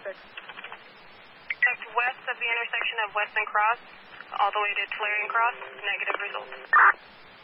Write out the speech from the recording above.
traffic. Checked west of the intersection of Weston Cross, all the way to Tolarian Cross. Negative results.